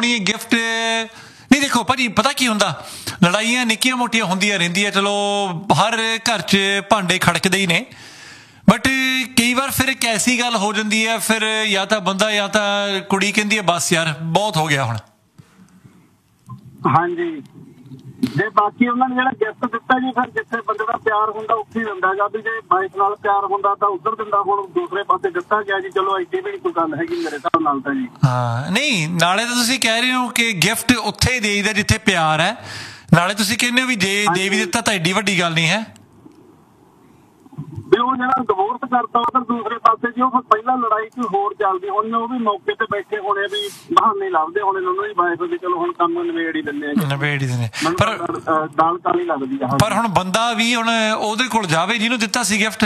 ਹੋਣੀ ਗਿਫਟ ਨਹੀਂ। ਦੇਖੋ ਭਾਜੀ ਪਤਾ ਕੀ ਹੁੰਦਾ, ਲੜਾਈਆਂ ਨਿੱਕੀਆਂ ਮੋਟੀਆਂ ਹੁੰਦੀਆਂ ਰਹਿੰਦੀਆਂ, ਚਲੋ ਹਰ ਘਰ 'ਚ ਭਾਂਡੇ ਖੜਕਦੇ ਹੀ ਨੇ, ਬਟ ਕਈ ਵਾਰ ਫਿਰ ਇੱਕ ਐਸੀ ਗੱਲ ਹੋ ਜਾਂਦੀ ਹੈ, ਫਿਰ ਜਾਂ ਤਾਂ ਬੰਦਾ ਜਾਂ ਤਾਂ ਕੁੜੀ ਕਹਿੰਦੀ ਹੈ ਬਸ ਯਾਰ ਬਹੁਤ ਹੋ ਗਿਆ ਹੁਣ। ਹਾਂਜੀ, ਜੇ ਬਾਕੀ ਉਹਨਾਂ ਨੇ ਜਿਹੜਾ ਗਿਫਟ ਦਿੱਤਾ ਜੀ, ਫਿਰ ਜਿੱਥੇ ਬੰਦੇ ਦਾ ਪਿਆਰ ਹੁੰਦਾ ਉੱਥੇ ਹੀ ਦਿੰਦਾ ਗਾ। ਵੀ ਜੇ ਵਾਈਫ ਨਾਲ ਪਿਆਰ ਹੁੰਦਾ ਤਾਂ ਉੱਧਰ ਦਿੰਦਾ, ਹੁਣ ਦੂਸਰੇ ਪਾਸੇ ਦਿੱਤਾ ਗਿਆ ਜੀ। ਚਲੋ ਐਡੀ ਵੀ ਕੋਈ ਗੱਲ ਹੈਗੀ ਮੇਰੇ ਹਿਸਾਬ ਨਾਲ ਤਾਂ ਜੀ। ਹਾਂ ਨਹੀਂ, ਨਾਲੇ ਤਾਂ ਤੁਸੀਂ ਕਹਿ ਰਹੇ ਹੋ ਕਿ ਗਿਫਟ ਉੱਥੇ ਹੀ ਦੇਈਦਾ ਜਿੱਥੇ ਪਿਆਰ ਹੈ, ਨਾਲੇ ਤੁਸੀਂ ਕਹਿੰਦੇ ਹੋ ਵੀ ਜੇ ਦੇ ਵੀ ਦਿੱਤਾ ਤਾਂ ਐਡੀ ਵੱਡੀ ਗੱਲ ਨਹੀਂ ਹੈ। ਵੀ ਉਹ ਜਿਹੜਾ ਡਿਵੋਰਸ ਕਰਤਾ ਉਧਰ ਦੂਸਰੇ ਪਾਸੇ ਜੀ, ਉਹ ਫਿਰ ਪਹਿਲਾਂ ਲੜਾਈ ਕੋਈ ਹੋਰ ਚੱਲਦੀ ਹੋਣੀ, ਉਹ ਵੀ ਮੌਕੇ ਤੇ ਬੈਠੇ ਹੋਣੇ, ਵੀ ਬਹਾਨੇ ਲੱਭਦੇ ਹੋਣੇ ਉਹਨੂੰ ਵੀ ਵਾਈਫ ਵੀ, ਚਲੋ ਹੁਣ ਕੰਮ ਨਿਬੇੜ ਹੀ ਦਿੰਦੇ ਆ, ਨਿਬੇੜ ਹੀ ਦਿੰਦੇ। ਪਰ ਦਾਲ ਕਾਲੀ ਲੱਗਦੀ ਆ। ਪਰ ਹੁਣ ਬੰਦਾ ਵੀ ਹੁਣ ਉਹਦੇ ਕੋਲ ਜਾਵੇ ਜਿਹਨੂੰ ਦਿੱਤਾ ਸੀ ਗਿਫਟ।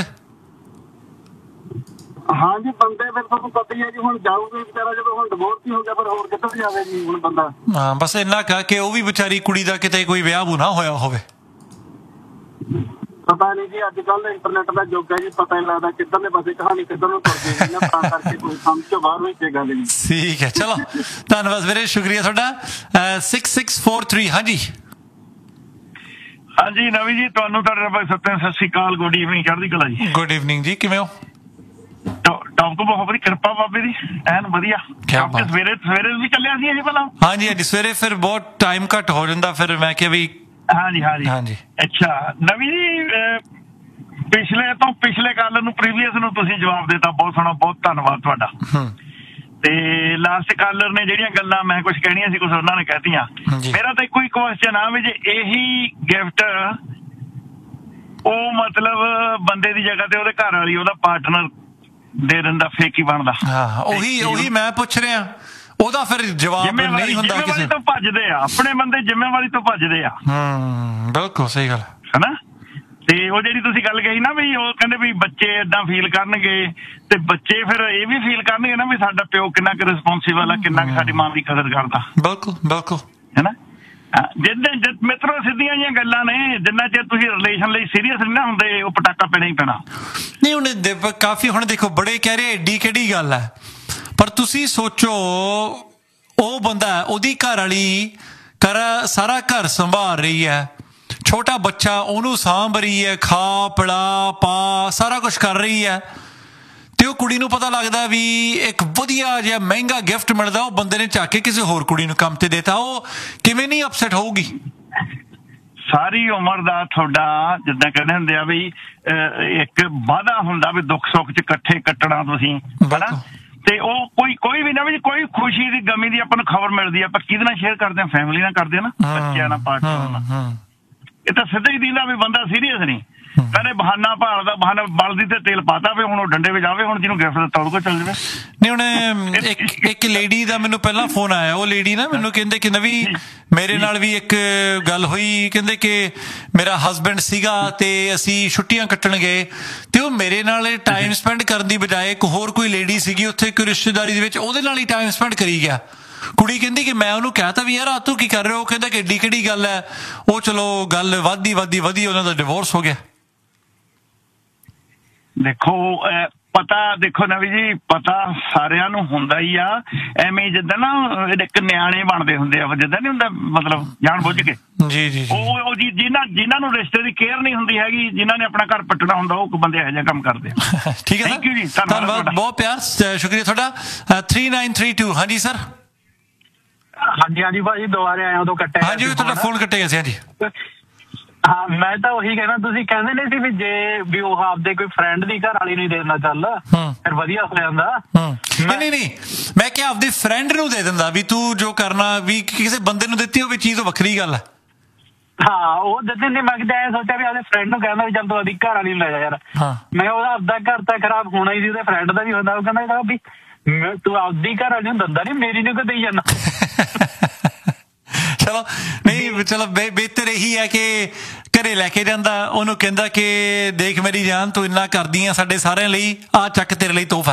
ਹਾਂਜੀ, ਬੰਦੇ ਫਿਰ ਤੁਹਾਨੂੰ ਪਤਾ ਹੀ ਹੈ ਜੀ, ਹੁਣ ਜਾਊਗੇ ਵਿਚਾਰਾ, ਜਦੋਂ ਹੁਣ ਡਿਵੋਰਸ ਹੀ ਹੋ ਗਿਆ ਫਿਰ ਹੋਰ ਕਿੱਧਰ ਜਾਵੇ ਜੀ ਹੁਣ ਬੰਦਾ। ਹਾਂ ਬਸ ਇੰਨਾ ਕਹਿ ਕੇ ਉਹ ਵੀ ਵਿਚਾਰੀ ਕੁੜੀ ਦਾ ਕਿਤੇ ਕੋਈ ਵਿਆਹ ਵੂ ਨਾ ਹੋਇਆ ਹੋਵੇ। ਪਤਾ ਨਹੀਂ ਜੀ, ਅੱਜ ਕੱਲ੍ਹ ਇੰਟਰਨੈਟ ਦਾ ਯੁੱਗ ਹੈ ਜੀ, ਪਤਾ ਨਹੀਂ ਲੱਗਦਾ ਕਿੱਧਰਲੇ ਪਾਸੇ ਕਹਾਣੀ ਕਿੱਧਰ ਨੂੰ ਤੁਰ ਗਈ ਨਾ, ਤਾਂ ਕਰਕੇ ਕੋਈ ਸਮਝ ਤੋਂ ਬਾਹਰ ਹੋਈ ਇਹ ਗੱਲ ਨਹੀਂ। ਠੀਕ ਹੈ, ਚਲੋ ਧੰਨਵਾਦ ਵੀਰੇ, ਸ਼ੁਕਰੀਆ ਤੁਹਾਡਾ। 6643 ਹਾਂਜੀ ਹਾਂਜੀ ਨਵੀਂ ਜੀ, ਤੁਹਾਨੂੰ ਤੁਹਾਡੇ ਰੱਬ ਸੱਤੇ ਸਤਿ ਸ਼੍ਰੀ ਅਕਾਲ, ਗੁੱਡ ਈਵਨਿੰਗ, ਚੜ੍ਹਦੀ ਕਲਾ ਜੀ। ਗੁੱਡ ਈਵਨਿੰਗ ਜੀ, ਕਿਵੇਂ ਹੋ? ਟੌਪ ਤੋਂ ਬਹੁਤ ਵਧੀਆ, ਕਿਰਪਾ ਬਾਬੇ ਦੀ, ਐਨ ਵਧੀਆ। ਸਵੇਰੇ ਸਵੇਰੇ ਵੀ ਚੱਲਿਆ ਸੀ ਜੀ ਪਹਿਲਾਂ। ਹਾਂਜੀ ਹਾਂਜੀ, ਸਵੇਰੇ ਫਿਰ ਬਹੁਤ ਟਾਈਮ ਘੱਟ ਹੋ ਜਾਂਦਾ, ਫਿਰ ਮੈਂ ਕਿਹਾ ਵੀ ਹਾਂਜੀ ਹਾਂਜੀ ਹਾਂਜੀ। ਅੱਛਾ ਨਵੀਂ ਜੀ, ਪਿਛਲੇ ਕਾਲਰ ਨੂੰ ਪ੍ਰੀਵੀਅਸ ਨੂੰ ਤੁਸੀਂ ਜਵਾਬ ਦਿੱਤਾ, ਬਹੁਤ ਸੋਹਣਾ, ਬਹੁਤ ਧੰਨਵਾਦ ਤੁਹਾਡਾ। ਤੇ ਲਾਸਟ ਕਾਲਰ ਨੇ ਜਿਹੜੀਆਂ ਗੱਲਾਂ ਮੈਂ ਕੁਝ ਕਹਿਣੀਆਂ ਸੀ, ਕੁਝ ਉਹਨਾਂ ਨੇ ਕਹਿਤੀਆਂ। ਮੇਰਾ ਤਾਂ ਇੱਕੋ ਹੀ ਕੁਐਸਚਨ ਆ ਵੀ ਜੇ ਇਹੀ ਗਿਫਟ ਉਹ ਮਤਲਬ ਬੰਦੇ ਦੀ ਜਗ੍ਹਾ ਤੇ ਉਹਦੇ ਘਰ ਵਾਲੀ ਉਹਦਾ ਪਾਰਟਨਰ ਦੇ ਦਿੰਦਾ, ਫੇਕ ਹੀ ਬਣਦਾ। ਹਾਂ ਉਹੀ ਮੈਂ ਪੁੱਛ ਰਿਹਾ, ਉਹਦਾ ਫਿਰ ਜਵਾਬ ਨਹੀਂ ਹੁੰਦਾ ਕਿਸੇ ਤੋਂ ਭੱਜਦੇ ਆ, ਆਪਣੇ ਬੰਦੇ ਜ਼ਿੰਮੇਵਾਰੀ ਤੋਂ ਭੱਜਦੇ ਆ। ਬਿਲਕੁਲ ਸਹੀ ਗੱਲ ਹੈ ਨਾ। ਤੇ ਉਹ ਜਿਹੜੀ ਤੁਸੀਂ ਗੱਲ ਕਹੀ ਨਾ ਵੀ ਉਹ ਕਹਿੰਦੇ ਵੀ ਬੱਚੇ ਏਦਾਂ ਫੀਲ ਕਰਨਗੇ, ਤੇ ਬੱਚੇ ਫਿਰ ਇਹ ਵੀ ਫੀਲ ਕਰਨਗੇ ਨਾ ਵੀ ਸਾਡਾ ਪਿਓ ਕਿੰਨਾ ਕੁ ਰਿਸਪੌਂਸਿਬਲ ਆ, ਕਿੰਨਾ ਕੁ ਸਾਡੀ ਮਾਂ ਦੀ ਕਦਰ ਕਰਦਾ। ਬਿਲਕੁਲ ਬਿਲਕੁਲ, ਹੈ ਨਾ। ਮਿੱਤਰੋ ਸਿੱਧੀਆਂ ਜਿਹੀਆਂ ਗੱਲਾਂ ਨੇ, ਜਿੰਨਾ ਚਿਰ ਤੁਸੀਂ ਰਿਲੇਸ਼ਨ ਲਈ ਸੀਰੀਅਸ ਨਹੀਂ ਨਾ ਹੁੰਦੇ, ਉਹ ਪਟਾਕਾ ਪੈਣਾ ਹੀ ਪੈਣਾ। ਨਹੀਂ ਹੁਣ ਕਾਫੀ, ਹੁਣ ਦੇਖੋ ਬੜੇ ਕਹਿ ਰਹੇ ਐਡੀ ਕਿਹੜੀ ਗੱਲ ਹੈ, ਪਰ ਤੁਸੀਂ ਸੋਚੋ ਉਹ ਬੰਦਾ, ਉਹਦੀ ਘਰ ਵਾਲੀ ਸਾਰਾ ਘਰ ਸੰਭਾਲ ਰਹੀ ਹੈ, ਛੋਟਾ ਬੱਚਾ ਉਹਨੂੰ ਸਾਂਭ ਰਹੀ ਹੈ, ਖਾ ਪਿਲਾ ਪਾ ਸਾਰਾ ਕੁਛ ਕਰ ਰਹੀ ਹੈ, ਤੇ ਉਹ ਕੁੜੀ ਨੂੰ ਪਤਾ ਲੱਗਦਾ ਵੀ ਇੱਕ ਵਧੀਆ ਜਿਹਾ ਮਹਿੰਗਾ ਗਿਫਟ ਮਿਲਦਾ, ਉਹ ਬੰਦੇ ਨੇ ਚੱਕ ਕੇ ਕਿਸੇ ਹੋਰ ਕੁੜੀ ਨੂੰ ਕੰਮ ਤੇ ਦੇਤਾ, ਉਹ ਕਿਵੇਂ ਨਹੀਂ ਅਪਸੈਟ ਹੋਊਗੀ? ਸਾਰੀ ਉਮਰ ਦਾ ਤੁਹਾਡਾ ਜਿੱਦਾਂ ਕਹਿੰਦੇ ਹੁੰਦੇ ਆ ਵੀ ਇੱਕ ਵਾਅਦਾ ਹੁੰਦਾ ਵੀ ਦੁੱਖ ਸੁੱਖ ਚ ਇਕੱਠੇ ਕੱਟਣਾ ਤੁਸੀਂ, ਹਨਾ। ਤੇ ਉਹ ਕੋਈ ਵੀ ਨਾ ਵੀ ਕੋਈ ਖੁਸ਼ੀ ਦੀ ਗਮੀ ਦੀ ਆਪਾਂ ਨੂੰ ਖਬਰ ਮਿਲਦੀ ਆ, ਆਪਾਂ ਕਿਹਦੇ ਨਾਲ ਸ਼ੇਅਰ ਕਰਦੇ ਹਾਂ? ਫੈਮਿਲੀ ਨਾਲ ਕਰਦੇ ਆ ਨਾ, ਬੱਚਿਆਂ ਨਾਲ, ਪਾਰਟਨਰ ਨਾਲ। ਇਹ ਤਾਂ ਸਿੱਧਾ ਹੀ ਦਿੰਦਾ ਵੀ ਬੰਦਾ ਸੀਰੀਅਸ ਨਹੀਂ, ਕਹਿੰਦੇ ਬਹਾਨਾ ਭਾਲਦਾ, ਬਹਾਨਾ ਬਲਦੀ ਤੇ ਤੇਲ ਪਾਤਾ ਵੀ ਹੁਣ ਉਹ ਡੰਡੇ ਵਿੱਚ ਆਵੇ, ਹੁਣ ਜਿਹਨੂੰ ਗਿਫਟ ਦਿੱਤਾ ਉਹਦੇ ਕੋਲ ਚੱਲ ਜਾਵੇ। ਨਹੀਂ ਹੁਣ ਇੱਕ ਲੇਡੀ ਦਾ ਮੈਨੂੰ ਪਹਿਲਾਂ ਫੋਨ ਆਇਆ, ਉਹ ਲੇਡੀ ਨਾ ਮੈਨੂੰ ਕਹਿੰਦੇ ਕਿ ਨਵੀਂ ਮੇਰੇ ਨਾਲ ਵੀ ਇੱਕ ਗੱਲ ਹੋਈ, ਕਹਿੰਦੇ ਕਿ ਮੇਰਾ ਹਸਬੈਂਡ ਸੀਗਾ ਤੇ ਅਸੀਂ ਛੁੱਟੀਆਂ ਕੱਟਣ ਗਏ, ਤੇ ਉਹ ਮੇਰੇ ਨਾਲ ਟਾਈਮ ਸਪੈਂਡ ਕਰਨ ਦੀ ਬਜਾਏ ਇੱਕ ਹੋਰ ਕੋਈ ਲੇਡੀ ਸੀਗੀ ਉੱਥੇ ਕੋਈ ਰਿਸ਼ਤੇਦਾਰੀ ਦੇ ਵਿੱਚ, ਉਹਦੇ ਨਾਲ ਹੀ ਟਾਈਮ ਸਪੈਂਡ ਕਰੀ ਗਿਆ। ਕੁੜੀ ਕਹਿੰਦੀ ਕਿ ਮੈਂ ਉਹਨੂੰ ਕਹਿਤਾ ਵੀ ਯਾਰ ਆ ਤੂੰ ਕੀ ਕਰ ਰਹੇ ਹੋ? ਕਹਿੰਦਾ ਕਿ ਏਡੀ ਕਿਹੜੀ ਗੱਲ ਹੈ, ਉਹ ਚਲੋ ਗੱਲ ਵਧਦੀ ਉਹਨਾਂ ਦਾ ਡਿਵੋਰਸ ਹੋ ਗਿਆ। ਦੇਖੋ ਪਤਾ, ਦੇਖੋ ਨਵੀਂ ਜੀ, ਪਤਾ ਸਾਰਿਆਂ ਨੂੰ ਹੁੰਦਾ ਹੀ ਆ, ਐਵੇਂ ਜਿੱਦਾਂ ਨਾ ਇੱਕ ਨਿਆਣੇ ਬਣਦੇ ਹੁੰਦੇ ਆ, ਜਿੱਦਾਂ ਨਹੀਂ ਹੁੰਦਾ ਮਤਲਬ ਜਾਣ ਬੁੱਝ ਕੇ। ਜੀ ਉਹ ਜਿਨ੍ਹਾਂ ਨੂੰ ਰਿਸ਼ਤੇ ਦੀ ਕੇਅਰ ਨਹੀਂ ਹੁੰਦੀ ਹੈਗੀ, ਜਿਨ੍ਹਾਂ ਨੇ ਆਪਣਾ ਘਰ ਪੱਟਣਾ ਹੁੰਦਾ, ਉਹ ਬੰਦੇ ਇਹੋ ਜਿਹਾ ਕੰਮ ਕਰਦੇ ਆ। ਠੀਕ ਹੈ, ਥੈਂਕ ਯੂ ਜੀ, ਧੰਨਵਾਦ, ਬਹੁਤ ਪਿਆਰ, ਸ਼ੁਕਰੀਆ ਤੁਹਾਡਾ। 3932 ਹਾਂਜੀ ਸਰ। ਹਾਂਜੀ ਭਾਜੀ, ਦੁਬਾਰੇ ਆਇਆ ਉਦੋਂ ਕੱਟਿਆ। ਹਾਂਜੀ ਤੁਹਾਡਾ ਫੋਨ ਕੱਟਿਆ ਗਿਆ ਸੀ। ਹਾਂਜੀ ਹਾਂ, ਮੈਂ ਤਾਂ ਉਹੀ ਕਹਿਣਾ, ਤੁਸੀਂ ਕਹਿੰਦੇ ਨਹੀਂ ਸੀ ਵੀ ਜੇ ਵੀ ਉਹ ਆਪਦੇ ਕੋਈ ਫਰੈਂਡ ਦੀ ਘਰ ਵਾਲੀ ਨਹੀਂ ਦੇਣਾ, ਚੱਲ ਫਿਰ ਵਧੀਆ ਹੋ ਜਾਂਦਾ। ਨਹੀਂ, ਮੈਂ ਕਿਹਾ ਆਪਦੇ ਫਰੈਂਡ ਨੂੰ ਦੇ ਦਿੰਦਾ, ਵੀ ਤੂੰ ਜੋ ਕਰਨਾ, ਵੀ ਕਿਸੇ ਬੰਦੇ ਨੂੰ ਦਿੱਤੀ ਹੋਵੇ ਚੀਜ਼, ਉਹ ਵੱਖਰੀ ਗੱਲ ਹੈ। ਹਾਂ, ਉਹ ਦਿੱਤੇ ਨਹੀਂ, ਮੈਂ ਕਿਹਾ ਐ ਸੋਚਿਆ ਵੀ ਆਪਦੇ ਫਰੈਂਡ ਨੂੰ ਕਹਿੰਦਾ ਵੀ ਚੱਲ ਤੂੰ ਆਪਦੀ ਘਰ ਵਾਲੀ ਨੂੰ ਲੈ ਜਾ ਯਾਰ। ਮੈਂ ਉਹਦਾ ਆਪਦਾ ਘਰ ਤਾਂ ਖਰਾਬ ਹੋਣਾ ਹੀ ਸੀ, ਉਹਦੇ ਫਰੈਂਡ ਦਾ ਵੀ ਹੁੰਦਾ। ਉਹ ਕਹਿੰਦਾ ਵੀ ਤੂੰ ਆਪਦੀ ਘਰ ਵਾਲੀ ਨੂੰ ਦਿੰਦਾ ਨੀ, ਮੇਰੀ ਨੂੰ ਕਿਉਂ ਦੇਈ ਜਾਂਦਾ? ਚਲੋ ਨਹੀਂ, ਚਲੋ ਬਿਹਤਰ ਇਹੀ ਹੈ ਕਿ ਘਰੇ ਲੈ ਕੇ ਜਾਂਦਾ, ਉਹਨੂੰ ਕਹਿੰਦਾ ਕਿ ਦੇਖ ਮੇਰੀ ਜਾਨ, ਤੂੰ ਇੰਨਾ ਕਰਦੀ ਆ ਸਾਡੇ ਸਾਰਿਆਂ ਲਈ, ਆ ਚੱਕ ਤੇਰੇ ਲਈ ਤੋਹਫਾ।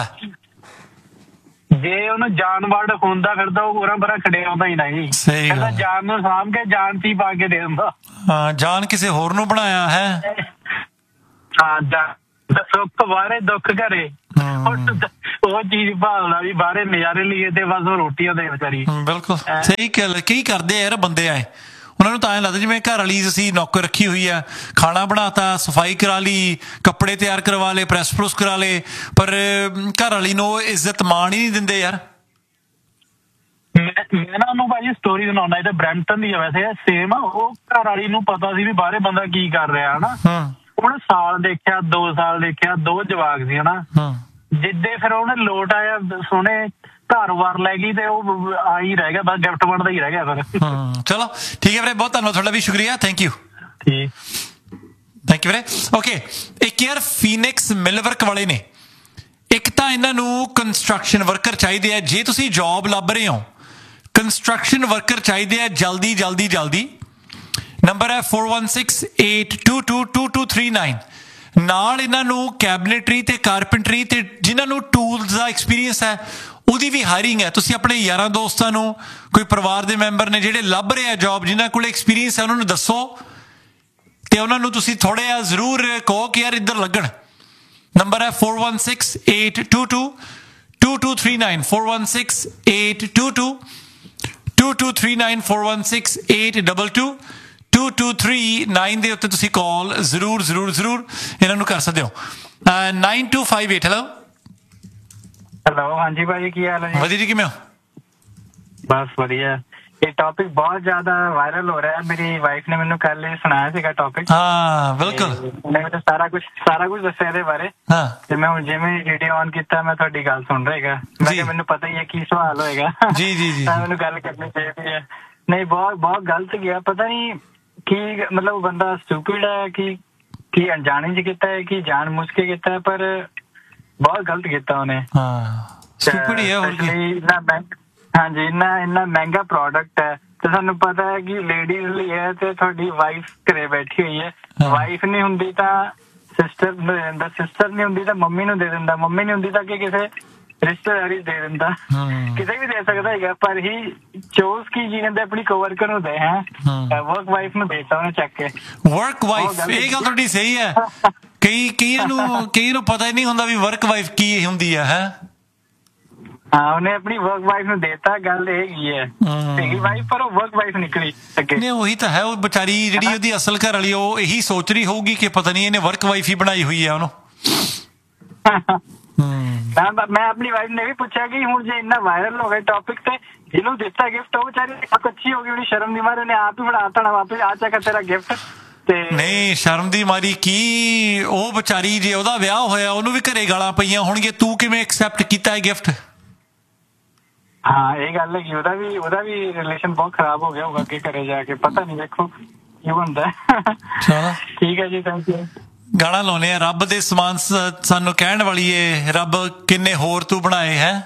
ਜੇ ਉਹਨੂੰ ਜਾਨ ਵਰਡ ਹੁੰਦਾ ਫਿਰ ਤਾਂ ਉਹ ਉਰਾਂ ਪਰਾਂ ਖੜੇ ਆਉਂਦਾ ਹੀ ਨਹੀਂ। ਸਹੀ ਗੱਲ, ਜਾਨ ਨੂੰ ਸਾਂਭ ਕੇ ਜਾਨ ਚ ਪਾ ਕੇ ਦੇ ਦਿੰਦਾ। ਹਾਂ, ਜਾਨ ਕਿਸੇ ਹੋਰ ਨੂੰ ਬਣਾਇਆ ਹੈ। ਹਾਂ, ਸੁੱਖ ਬਾਹਰੇ ਦੁੱਖ ਘਰੇ, ਉਹ ਚੀਜ਼ ਭਾਲਦਾ ਵੀ ਬਾਹਰੇ ਨਜ਼ਾਰੇ ਲਈਏ ਤੇ ਬਸ ਉਹ ਰੋਟੀਆਂ ਦੇ ਵਿਚਾਰੀ। ਬਿਲਕੁਲ ਸਹੀ ਗੱਲ। ਕੀ ਕਰਦੇ ਯਾਰ ਬੰਦੇ ਆਏ, ਉਹਨਾਂ ਨੂੰ ਤਾਂ ਐਂ ਲੱਗਦਾ ਜਿਵੇਂ ਘਰ ਵਾਲੀ ਅਸੀਂ ਨੌਕਰ ਰੱਖੀ ਹੋਈ ਆ, ਖਾਣਾ ਬਣਾਤਾ, ਸਫਾਈ ਕਰਾ ਲਈ, ਕੱਪੜੇ ਤਿਆਰ ਕਰਵਾ ਲਏ, ਪ੍ਰੈਸ ਪ੍ਰੂਸ ਕਰਾ ਲਏ, ਪਰ ਘਰ ਵਾਲੀ ਨੂੰ ਇੱਜ਼ਤ ਮਾਣ ਹੀ ਨਹੀਂ ਦਿੰਦੇ ਯਾਰ। ਮੈਂ ਨਾ ਉਹਨੂੰ ਭਾਜੀ ਸਟੋਰੀ ਸੁਣਾਉਂਦਾ, ਇਹ ਤਾਂ ਬਰੈਂਪਟਨ ਦੀ ਆ ਵੈਸੇ ਸੇਮ ਆ। ਉਹ ਘਰ ਵਾਲੀ ਨੂੰ ਪਤਾ ਸੀ ਵੀ ਬਾਹਰੇ ਬੰਦਾ ਕੀ ਕਰ ਰਿਹਾ ਹਨਾ, ਉਹਨੇ ਸਾਲ ਦੇਖਿਆ, 2 ਸਾਲ ਦੇਖਿਆ, 2 ਜਵਾਕ ਸੀ ਹਨਾ। ਜਿੱਦੇ ਫਿਰ ਉਹਨੇ ਲੋਟ ਆਇਆ, ਸੋਹਣੇ ਘਰ-ਬਾਰ ਲੈ ਗਈ ਤੇ ਉਹ ਆਈ ਰਹਿ ਗਿਆ, ਬਸ ਗਿਫਟ ਬਣਦਾ ਹੀ ਰਹਿ ਗਿਆ ਫਿਰ। ਚਲੋ ਠੀਕ ਹੈ ਵੀਰੇ, ਬਹੁਤ ਧੰਨਵਾਦ ਤੁਹਾਡਾ ਵੀ, ਸ਼ੁਕਰੀਆ, ਥੈਂਕ ਯੂ। ਥੈਂਕ ਯੂ ਵੀਰੇ। ਓਕੇ, ਇੱਕ ਯਾਰ ਫੀਨਿਕਸ ਮਿਲਵਰਕ ਵਾਲੇ ਨੇ, ਇੱਕ ਤਾਂ ਇਹਨਾਂ ਨੂੰ ਕੰਸਟਰਕਸ਼ਨ ਵਰਕਰ ਚਾਹੀਦੇ ਆ। ਜੇ ਤੁਸੀਂ ਜੌਬ ਲੱਭ ਰਹੇ ਹੋ, ਕੰਸਟਰਕਸ਼ਨ ਵਰਕਰ ਚਾਹੀਦੇ ਆ ਜਲਦੀ ਜਲਦੀ ਜਲਦੀ। ਨੰਬਰ ਹੈ 4168222239। ਨਾਲ ਇਹਨਾਂ ਨੂੰ ਕੈਬਨਿਟਰੀ ਤੇ ਕਾਰਪੈਂਟਰੀ ਤੇ ਜਿਨ੍ਹਾਂ ਨੂੰ ਟੂਲਸ ਦਾ ਐਕਸਪੀਰੀਅੰਸ ਹੈ ਉਹਦੀ ਵੀ ਹਾਇਰਿੰਗ ਹੈ। ਤੁਸੀਂ ਆਪਣੇ ਯਾਰਾਂ ਦੋਸਤਾਂ ਨੂੰ, ਕੋਈ ਪਰਿਵਾਰ ਦੇ ਮੈਂਬਰ ਨੇ ਜਿਹੜੇ ਲੱਭ ਰਹੇ ਆ ਜੌਬ, ਜਿਨ੍ਹਾਂ ਕੋਲ ਐਕਸਪੀਰੀਅੰਸ ਹੈ, ਉਹਨਾਂ ਨੂੰ ਦੱਸੋ ਤੇ ਉਹਨਾਂ ਨੂੰ ਤੁਸੀਂ ਥੋੜ੍ਹਾ ਜਿਹਾ ਜ਼ਰੂਰ ਕਹੋ ਕਿ ਯਾਰ ਇੱਧਰ ਲੱਗਣ। ਨੰਬਰ ਹੈ 4168222239 4168222239 4168222239 ਦੇ ਉੱਤੇ ਤੁਸੀਂ ਕਾਲ ਜ਼ਰੂਰ ਜ਼ਰੂਰ ਜ਼ਰੂਰ ਇਹਨਾਂ ਨੂੰ ਕਰ ਸਕਦੇ ਹੋ। 9258 ਹੈਲੋ। ਹੈਲੋ, ਹਾਂਜੀ ਭਾਜੀ ਕੀ ਹਾਲ ਹੈ ਜੀ? ਵਧੀਆ ਜੀ, ਕਿਵੇਂ ਹੋ? ਬਸ ਵਧੀਆ। ਇਹ ਟੌਪਿਕ ਬਹੁਤ ਜ਼ਿਆਦਾ ਵਾਇਰਲ ਹੋ ਰਿਹਾ। ਮੇਰੀ ਵਾਈਫ ਨੇ ਮੈਨੂੰ ਕੱਲ ਹੀ ਸੁਣਾਇਆ ਸੀਗਾ ਟੌਪਿਕ। ਹਾਂ ਬਿਲਕੁਲ, ਮੈਨੂੰ ਸਾਰਾ ਕੁਝ ਦੱਸਿਆ ਇਹਦੇ ਬਾਰੇ। ਤੇ ਮੈਂ ਹੁਣ ਜਿਵੇਂ ਰੇਡੀਓ ਔਨ ਕੀਤਾ, ਮੈਂ ਤੁਹਾਡੀ ਗੱਲ ਸੁਣ ਰਿਹਾ ਹੈਗਾ। ਮੈਂ ਕਿਹਾ ਮੈਨੂੰ ਪਤਾ ਹੀ ਹੈ ਕੀ ਸਵਾਲ ਹੋਏਗਾ। ਜੀ ਜੀ ਜੀ, ਮੈਨੂੰ ਗੱਲ ਕਰਨੀ ਚਾਹੀਦੀ ਹੈ। ਨਹੀਂ, ਬਹੁਤ ਗਲਤ ਗਿਆ। ਪਤਾ ਨਹੀਂ ਕੀ ਮਤਲਬ ਬੰਦਾ ਸਟੂਪਿਡ ਹੈ ਕਿ ਅਣਜਾਣੇ ਚ ਕੀਤਾ ਹੈ ਕਿ ਜਾਣ ਮੁੱਝ ਕੇ ਕੀਤਾ ਹੈ, ਪਰ ਬਹੁਤ ਗਲਤ ਕੀਤਾ ਉਹਨੇ। ਸਟੂਪਿਡ ਹੀ ਹੈ ਹੋਰ ਕੀ। ਹਾਂਜੀ, ਇੰਨਾ ਮਹਿੰਗਾ ਪ੍ਰੋਡਕਟ ਹੈ ਤੇ ਸਾਨੂੰ ਪਤਾ ਹੈ ਕਿ ਲੇਡੀਜ਼ ਲਈ ਹੈ ਤੇ ਤੁਹਾਡੀ ਵਾਈਫ ਘਰੇ ਬੈਠੀ ਹੋਈ ਹੈ। ਵਾਈਫ ਨਹੀਂ ਹੁੰਦੀ ਤਾਂ ਸਿਸਟਰ ਨੂੰ ਦੇ ਦਿੰਦਾ, ਸਿਸਟਰ ਨਹੀਂ ਹੁੰਦੀ ਤਾਂ ਮੰਮੀ ਨੂੰ ਦੇ ਦਿੰਦਾ, ਮੰਮੀ ਨਹੀਂ ਹੁੰਦੀ ਤਾਂ ਕਿ ਕਿਸੇ ਰਿਸ਼ਤੇਦਾਰੀ ਦੇ ਦਿੰਦਾ, ਕਿਤੇ ਵੀ ਦੇ ਸਕਦਾ ਹੈਗਾ। ਪਰ ਹੀ ਚੋਜ਼ ਕੀ ਜੀ ਕਹਿੰਦੇ ਆਪਣੀ ਕੋਵਰਕਰ ਨੂੰ ਦੇ, ਹੈ ਵਰਕ ਵਾਈਫ ਨੂੰ ਦੇਤਾ ਉਹਨੇ ਚੱਕ ਕੇ। ਵਰਕ ਵਾਈਫ, ਇਹ ਗੱਲ ਤੁਹਾਡੀ ਸਹੀ ਹੈ। ਕਈਆਂ ਨੂੰ ਪਤਾ ਹੀ ਨਹੀਂ ਹੁੰਦਾ ਵੀ ਵਰਕ ਵਾਈਫ ਕੀ ਹੁੰਦੀ ਹੈ। ਹਾਂ, ਉਹਨੇ ਆਪਣੀ ਵਰਕ ਵਾਈਫ ਨੂੰ ਦੇਤਾ। ਗੱਲ ਇਹ ਕੀ ਹੈ, ਹੈਗੀ ਵਾਈਫ ਪਰ ਉਹ ਵਰਕ ਵਾਈਫ ਨਿਕਲੀ ਅੱਗੇ। ਨਹੀਂ, ਉਹੀ ਤਾਂ ਹੈ। ਉਹ ਵਿਚਾਰੀ ਜਿਹੜੀ ਉਹਦੀ ਅਸਲ ਘਰ ਵਾਲੀ, ਉਹ ਇਹੀ ਸੋਚ ਰਹੀ ਹੋਊਗੀ ਕਿ ਪਤਾ ਨਹੀਂ ਇਹਨੇ ਵਰਕ ਵਾਈਫ ਹੀ ਬਣਾਈ ਹੋਈ ਹੈ ਉਹਨੂੰ। ਮੈਂ ਆਪਣੀ ਵਾਈਫ ਨੇ ਵੀ ਪੁੱਛਿਆ ਕਿ ਹੁਣ ਜੇ ਇੰਨਾ ਵਾਇਰਲ ਹੋ ਗਿਆ ਟੌਪਿਕ ਤੇ ਜਿਹਨੂੰ ਦਿੱਤਾ ਗਿਫਟ, ਉਹ ਵਿਚਾਰੀ ਆਪ ਅੱਛੀ ਹੋ ਗਈ ਹੋਣੀ, ਸ਼ਰਮ ਦੀ ਮਾਰੇ ਉਹਨੇ ਆਪ ਹੀ ਫੜਾ ਤਾ ਵਾਪਸ, ਆ ਚੱਕ ਤੇਰਾ ਗਿਫਟ। ਨਹੀਂ, ਸ਼ਰਮ ਦੀ ਮਾਰੀ ਕੀ, ਉਹ ਵਿਚਾਰੀ ਜੇ ਉਹਦਾ ਵਿਆਹ ਹੋਇਆ ਉਹਨੂੰ ਵੀ ਘਰੇ ਗਾਲਾਂ ਪਈਆਂ ਹੋਣਗੀਆਂ, ਤੂੰ ਕਿਵੇਂ ਐਕਸੈਪਟ ਕੀਤਾ ਹੈ ਗਿਫਟ। ਹਾਂ, ਇਹ ਗੱਲ ਹੈਗੀ। ਉਹਦਾ ਵੀ ਰਿਲੇਸ਼ਨ ਬਹੁਤ ਖਰਾਬ ਹੋ ਗਿਆ ਹੋਊਗਾ ਅੱਗੇ ਘਰੇ ਜਾ ਕੇ, ਪਤਾ ਨਹੀਂ, ਦੇਖੋ ਕੀ ਹੁੰਦਾ। ਠੀਕ ਹੈ ਜੀ, ਥੈਂਕ ਯੂ। ਗਾਣਾ ਲਾਉਨੇ ਆ, ਰੱਬ ਦੇ ਸਮਾਨ ਸਾਨੂੰ ਕਹਿਣ ਵਾਲੀ ਏ, ਰੱਬ ਕਿੰਨੇ ਹੋਰ ਤੂੰ ਬਣਾਏ ਹੈ।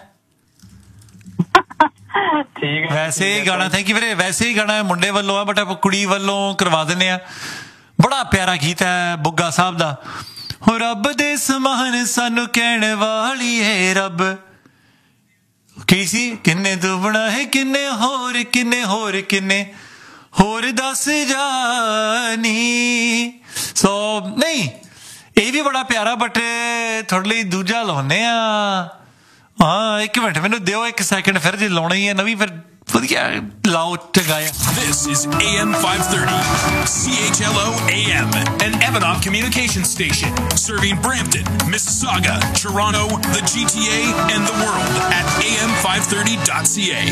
ਠੀਕ ਹੈ, ਵੈਸੇ ਹੀ ਗਾਣਾ, ਥੈਂਕ ਯੂ ਵੀਰੇ। ਵੈਸੇ ਹੀ ਗਾਣਾ ਮੁੰਡੇ ਵੱਲੋਂ ਆ, ਬਟ ਆਪਾਂ ਕੁੜੀ ਵੱਲੋਂ ਕਰਵਾ ਦਿੰਦੇ ਆ। ਬੜਾ ਪਿਆਰਾ ਗੀਤ ਹੈ ਬੁੱਗਾ ਸਾਹਿਬ ਦਾ। ਹੋ ਰੱਬ ਦੇ ਸਮਾਨ ਸਾਨੂੰ ਕਹਿਣ ਵਾਲੀ ਏ, ਰੱਬ ਕੀ ਸੀ, ਕਿੰਨੇ ਤੂੰ ਬਣਾਏ, ਕਿੰਨੇ ਹੋਰ ਦੱਸ ਜਾਨੀ। ਸੋ ਨਹੀਂ, ਇਹ ਵੀ ਬੜਾ ਪਿਆਰਾ, ਬਟ ਤੁਹਾਡੇ ਲਈ ਦੂਜਾ ਲਾਉਨੇ ਆ। ਹਾਂ, 1 ਮਿੰਟ ਮੈਨੂੰ ਦਿਓ, 1 ਸੈਕਿੰਡ। ਫਿਰ ਜੇ ਲਾਉਣਾ ਹੀ ਹੈ ਨਵੀਂ, ਫਿਰ ਵਧੀਆ ਲਾਓ, ਚੰਗਾ ਆ। This is AM 530 CHLO AM, an Evanov communication station serving Brampton, Mississauga, Toronto, the GTA, and the world at am530.ca.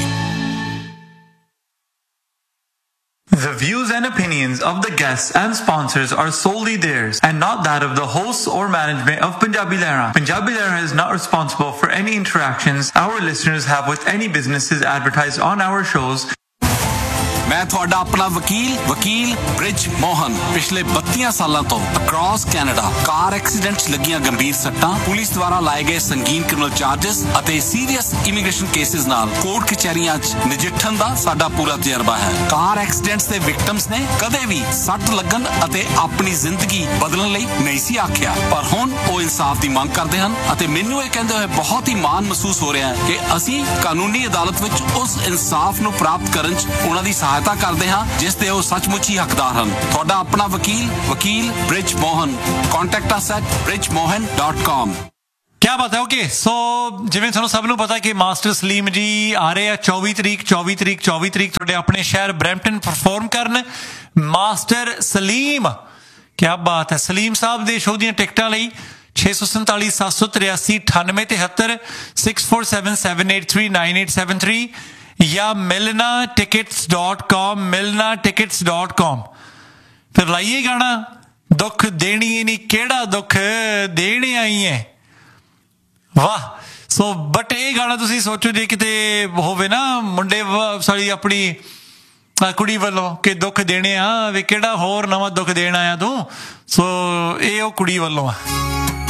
The views and opinions of the guests and sponsors are solely theirs and not that of the hosts or management of Punjabi Lehra. Punjabi Lehra is not responsible for any interactions our listeners have with any businesses advertised on our shows. मैं ਤੁਹਾਡਾ ਆਪਣਾ ਵਕੀਲ bridge Mohan ਪਿਛਲੇ 32 ਸਾਲਾਂ ਤੋਂ across Canada car accident 'ਚ ਲੱਗੀਆਂ ਗੰਭੀਰ ਸੱਟਾਂ, ਪੁਲਿਸ ਦੁਆਰਾ ਲਾਏ ਗਏ ਸੰਗੀਨ ਕ੍ਰਿਮੀਨਲ ਚਾਰजेस ਅਤੇ ਸੀਰੀਅਸ ਇਮੀਗ੍ਰੇਸ਼ਨ ਕੇਸਿਸ ਨਾਲ ਕੋਰਟ ਕਚਹਿਰੀਆਂ 'ਚ ਨਜਿੱਠਣ ਦਾ ਸਾਡਾ ਪੂਰਾ ਤਜਰਬਾ ਹੈ। ਕਾਰ ਐਕਸੀਡੈਂਟਸ ਦੇ ਵਿਕਟਮਸ ਨੇ ਕਦੇ ਵੀ ਸੱਟ ਲੱਗਣ ਅਤੇ ਆਪਣੀ ਜ਼ਿੰਦਗੀ ਬਦਲਣ ਲਈ ਨਹੀਂ ਸੀ ਆਖਿਆ, ਪਰ ਹੁਣ ਉਹ ਇਨਸਾਫ ਦੀ ਮੰਗ ਕਰਦੇ ਹਨ ਅਤੇ ਮੈਨੂੰ ਇਹ ਕਹਿੰਦੇ ਹੋਏ ਬਹੁਤ ਹੀ ਮਾਣ ਮਹਿਸੂਸ ਹੋ ਰਿਹਾ ਹੈ ਕਿ ਅਸੀਂ ਕਾਨੂੰਨੀ ਅਦਾਲਤ ਵਿੱਚ ਉਸ ਇਨਸਾਫ ਨੂੰ ਪ੍ਰਾਪਤ ਕਰਨ 'ਚ ਉਹਨਾਂ ਦੀ ਸਹਾਇਤਾ ਸਹਾਇਤਾ ਕਰਦੇ ਹਾਂ ਜਿਸ ਦੇ ਉਹ ਸੱਚਮੁੱਚ ਹੀ ਹੱਕਦਾਰ ਹਨ। ਤੁਹਾਡਾ ਆਪਣਾ ਵਕੀਲ bridge Mohan. Contact us at bridgemohan.com। ਕਿਆ ਬਾਤ ਹੈ। ਓਕੇ, ਸੋ ਜਿਵੇਂ ਤੁਹਾਨੂੰ ਸਭ ਨੂੰ ਪਤਾ ਕਿ ਮਾਸਟਰ ਸਲੀਮ ਜੀ ਆ ਰਹੇ ਆ 24 ਤਰੀਕ ਤੁਹਾਡੇ ਆਪਣੇ ਸ਼ਹਿਰ ਬਰੈਂਪਟਨ ਪਰਫਾਰਮ ਕਰਨ। ਮਾਸਟਰ ਸਲੀਮ, ਕਿਆ ਬਾਤ ਹੈ। ਸਲੀਮ ਸਾਹਿਬ ਦੇ ਸ਼ੋਅ ਦੀਆਂ ਟਿਕਟਾਂ ਲਈ 647 783 9873 6477839873 ਜਾਂ milnatickets.com milnatickets.com। ਫਿਰ ਲਾਈਏ ਗਾਣਾ ਦੁੱਖ ਦੇਣੀ ਨਹੀਂ ਕਿਹੜਾ ਦੁੱਖ ਦੇਣੇ ਆਈ ਹੈ। ਵਾਹ। ਸੋ ਬਟ ਇਹ ਗਾਣਾ ਤੁਸੀਂ ਸੋਚੋ ਜੇ ਕਿਤੇ ਹੋਵੇ ਨਾ ਮੁੰਡੇ ਸਾਡੀ ਆਪਣੀ ਕੁੜੀ ਵੱਲੋਂ ਕਿ ਦੁੱਖ ਦੇਣੇ ਆ ਵੀ ਕਿਹੜਾ ਹੋਰ ਨਵਾਂ ਦੁੱਖ ਦੇਣ ਆਇਆ ਤੂੰ। ਸੋ ਇਹ ਉਹ ਕੁੜੀ ਵੱਲੋਂ ਆ।